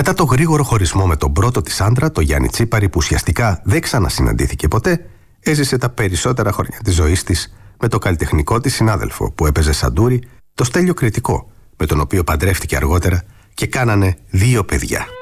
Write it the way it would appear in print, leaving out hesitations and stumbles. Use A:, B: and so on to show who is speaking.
A: Μετά το γρήγορο χωρισμό με τον πρώτο της άντρα, το Γιάννη Τσίπαρη, που ουσιαστικά δεν ξανασυναντήθηκε ποτέ, έζησε τα περισσότερα χρόνια της ζωής της με το καλλιτεχνικό της συνάδελφο που έπαιζε σαντούρι, το Στέλιο Κρητικό, με τον οποίο παντρεύτηκε αργότερα και κάνανε 2 παιδιά.